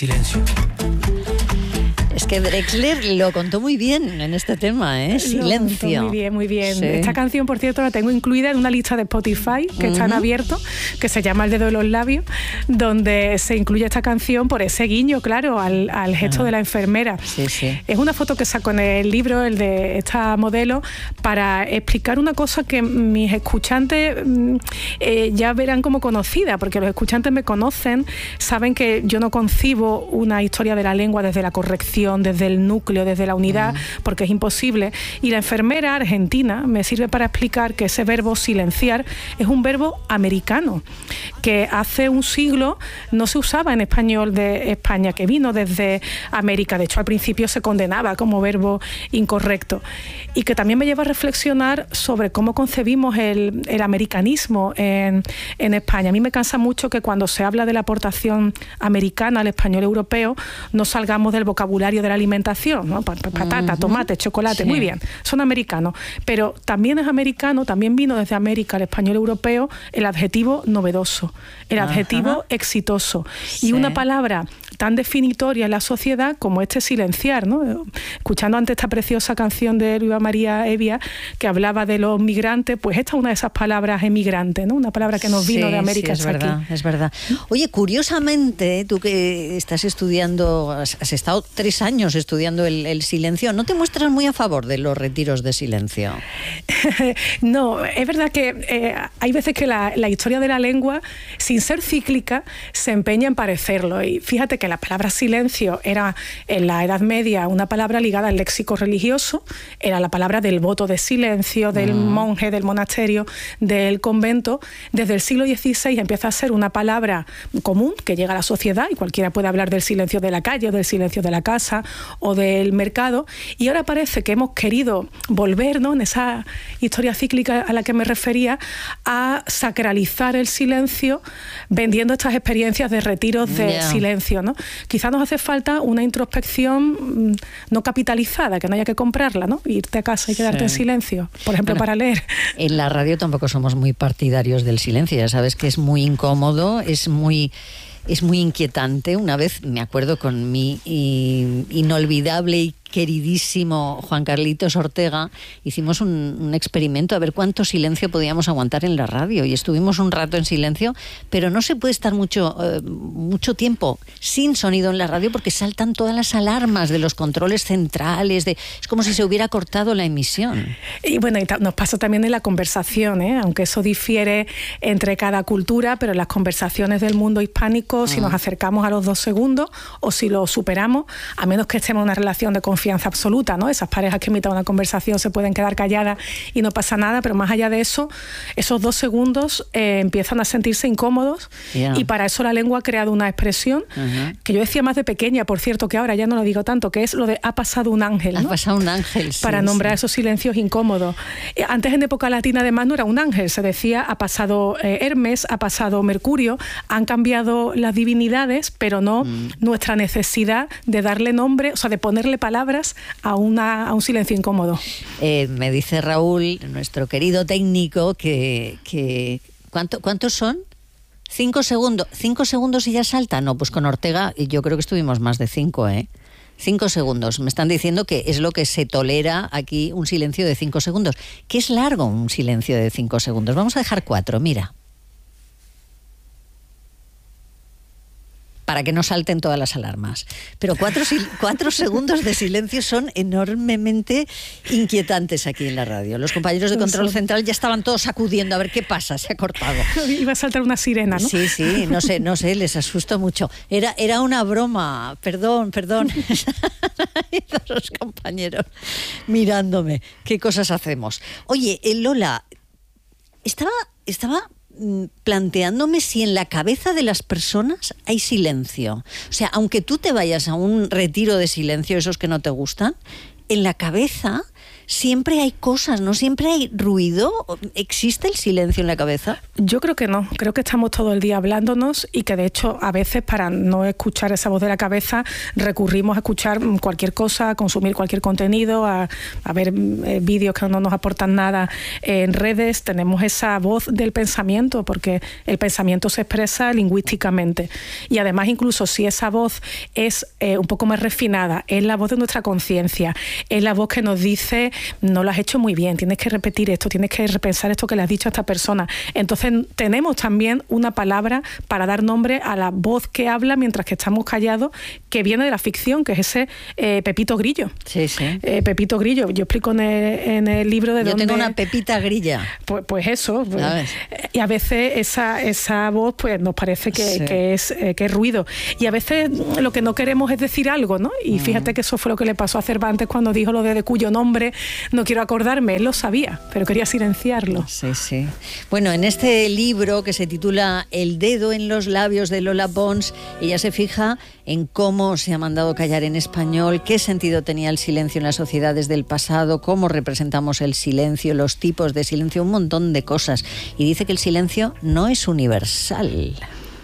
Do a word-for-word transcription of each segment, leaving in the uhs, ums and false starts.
Silencio. Es que Drexler lo contó muy bien en este tema, ¿eh? Silencio. Lo contó muy bien, muy bien. Sí. Esta canción, por cierto, la tengo incluida en una lista de Spotify que uh-huh. está en abierto, que se llama El dedo de los labios, donde se incluye esta canción por ese guiño, claro, al, al gesto uh-huh. de la enfermera. Sí, sí. Es una foto que saco en el libro, el de esta modelo, para explicar una cosa que mis escuchantes eh, ya verán como conocida, porque los escuchantes me conocen, saben que yo no concibo una historia de la lengua desde la corrección, desde el núcleo, desde la unidad, mm. porque es imposible. Y la enfermera argentina me sirve para explicar que ese verbo silenciar es un verbo americano, que hace un siglo no se usaba en español de España, que vino desde América. De hecho, al principio se condenaba como verbo incorrecto. Y que también me lleva a reflexionar sobre cómo concebimos el, el americanismo en, en España. A mí me cansa mucho que cuando se habla de la aportación americana al español europeo, no salgamos del vocabulario de la alimentación, ¿no? Patata, uh-huh. tomate, chocolate, sí. Muy bien, son americanos, pero también es americano, también vino desde América el español europeo el adjetivo novedoso, el uh-huh. adjetivo exitoso, sí. Y una palabra tan definitoria en la sociedad como este silenciar, ¿no? Escuchando antes esta preciosa canción de Luisa María Evia que hablaba de los migrantes, pues esta es una de esas palabras emigrante, ¿no? Una palabra que nos vino sí, de América sí, es hasta verdad, aquí. Es verdad. Oye, curiosamente, tú que estás estudiando, has, has estado tres años estudiando el, el silencio, ¿no te muestras muy a favor de los retiros de silencio? No, es verdad que eh, hay veces que la, la historia de la lengua, sin ser cíclica, se empeña en parecerlo. Y fíjate que la palabra silencio era en la Edad Media una palabra ligada al léxico religioso, era la palabra del voto de silencio, del mm. monje, del monasterio, del convento. Desde el siglo dieciséis empieza a ser una palabra común que llega a la sociedad y cualquiera puede hablar del silencio de la calle o del silencio de la casa o del mercado, y ahora parece que hemos querido volver, ¿no?, en esa historia cíclica a la que me refería, a sacralizar el silencio vendiendo estas experiencias de retiros de yeah. silencio, ¿no? Quizá nos hace falta una introspección no capitalizada, que no haya que comprarla, ¿no? Irte a casa y quedarte sí. en silencio, por ejemplo, bueno, para leer. En la radio tampoco somos muy partidarios del silencio, ya sabes que es muy incómodo, es muy... Es muy inquietante. Una vez me acuerdo con mi inolvidable y queridísimo Juan Carlitos Ortega, hicimos un, un experimento a ver cuánto silencio podíamos aguantar en la radio, y estuvimos un rato en silencio, pero no se puede estar mucho, eh, mucho tiempo sin sonido en la radio porque saltan todas las alarmas de los controles centrales, de, es como si se hubiera cortado la emisión. Y bueno, y nos pasa también en la conversación, ¿eh? Aunque eso difiere entre cada cultura, pero en las conversaciones del mundo hispánico, ah. si nos acercamos a los dos segundos o si lo superamos, a menos que estemos en una relación de confianza confianza absoluta, ¿no? Esas parejas que en mitad de una conversación se pueden quedar calladas y no pasa nada, pero más allá de eso, esos dos segundos eh, empiezan a sentirse incómodos yeah. y para eso la lengua ha creado una expresión uh-huh. que yo decía más de pequeña, por cierto, que ahora ya no lo digo tanto, que es lo de ha pasado un ángel, ¿no? Ha pasado un ángel, sí, para nombrar sí. esos silencios incómodos. Eh, antes en época latina además no era un ángel, se decía ha pasado eh, Hermes, ha pasado Mercurio, han cambiado las divinidades, pero no mm. nuestra necesidad de darle nombre, o sea, de ponerle palabras a, una, a un silencio incómodo. Eh, me dice Raúl, nuestro querido técnico, que, que ¿cuánto, ¿cuántos son? ¿Cinco segundos? ¿Cinco segundos y ya salta? No, pues con Ortega yo creo que estuvimos más de cinco, ¿eh? Cinco segundos. Me están diciendo que es lo que se tolera aquí, un silencio de cinco segundos. ¿Qué es largo un silencio de cinco segundos? Vamos a dejar cuatro, mira. Para que no salten todas las alarmas. Pero cuatro, cuatro segundos de silencio son enormemente inquietantes aquí en la radio. Los compañeros de control central ya estaban todos sacudiendo a ver qué pasa, se ha cortado. Iba a saltar una sirena, ¿no? Sí, sí, no sé, no sé, les asustó mucho. Era, era una broma, perdón, perdón. Y todos los compañeros mirándome. ¿Qué cosas hacemos? Oye, Lola, estaba... estaba planteándome si en la cabeza de las personas hay silencio. O sea, aunque tú te vayas a un retiro de silencio, esos que no te gustan, en la cabeza siempre hay cosas, ¿no? Siempre hay ruido. ¿Existe el silencio en la cabeza? Yo creo que no. Creo que estamos todo el día hablándonos y que de hecho a veces para no escuchar esa voz de la cabeza recurrimos a escuchar cualquier cosa, a consumir cualquier contenido, a, a ver eh, vídeos que no nos aportan nada en redes. Tenemos esa voz del pensamiento porque el pensamiento se expresa lingüísticamente y además incluso si esa voz es eh, un poco más refinada, es la voz de nuestra conciencia, es la voz que nos dice no lo has hecho muy bien, tienes que repetir esto, tienes que repensar esto que le has dicho a esta persona. Entonces tenemos también una palabra para dar nombre a la voz que habla mientras que estamos callados, que viene de la ficción, que es ese eh, Pepito Grillo. Sí, sí. Eh, Pepito Grillo, yo explico en el, en el libro de Yo dónde... tengo una Pepita Grilla. Pues, pues eso. Pues, y a veces esa, esa voz pues nos parece que, sí. que, es, eh, que es ruido. Y a veces lo que no queremos es decir algo, ¿no? Y fíjate que eso fue lo que le pasó a Cervantes cuando dijo lo de, de cuyo nombre no quiero acordarme. Él lo sabía, pero quería silenciarlo. Sí, sí. Bueno, en este libro que se titula El dedo en los labios de Lola Pons, ella se fija en cómo se ha mandado callar en español, qué sentido tenía el silencio en las sociedades del pasado, cómo representamos el silencio, los tipos de silencio, un montón de cosas. Y dice que el silencio no es universal.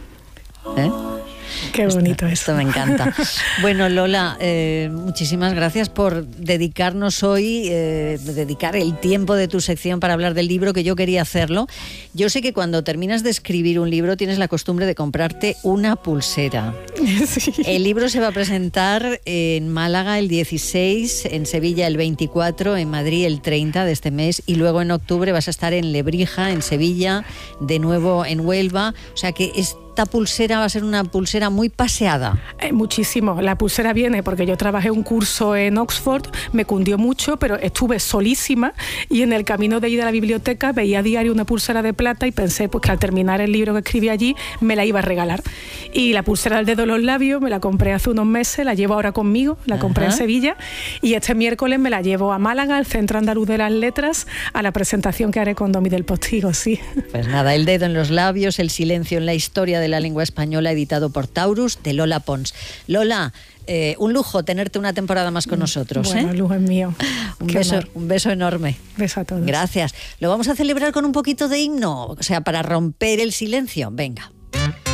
¿Eh? Qué bonito esto, eso. Esto me encanta. Bueno, Lola, eh, muchísimas gracias por dedicarnos hoy, eh, dedicar el tiempo de tu sección para hablar del libro, que yo quería hacerlo. Yo sé que cuando terminas de escribir un libro tienes la costumbre de comprarte una pulsera. Sí. El libro se va a presentar en Málaga el dieciséis, en Sevilla el veinticuatro, en Madrid el treinta de este mes y luego en octubre vas a estar en Lebrija, en Sevilla, de nuevo en Huelva. O sea que es... Esta pulsera va a ser una pulsera muy paseada. Eh, muchísimo. La pulsera viene porque yo trabajé un curso en Oxford, me cundió mucho, pero estuve solísima y en el camino de ir a la biblioteca veía a diario una pulsera de plata y pensé pues que al terminar el libro que escribí allí me la iba a regalar. Y la pulsera del dedo en los labios me la compré hace unos meses, la llevo ahora conmigo, la compré Ajá. en Sevilla y este miércoles me la llevo a Málaga, al Centro Andaluz de las Letras, a la presentación que haré con Domi del Postigo, sí. Pues nada, El dedo en los labios, el silencio en la historia de la lengua española, editado por Taurus, de Lola Pons. Lola, eh, un lujo tenerte una temporada más con nosotros. Bueno, ¿eh? el lujo es mío. Un beso, un beso enorme. Beso a todos. Gracias. Lo vamos a celebrar con un poquito de himno, o sea, para romper el silencio. Venga.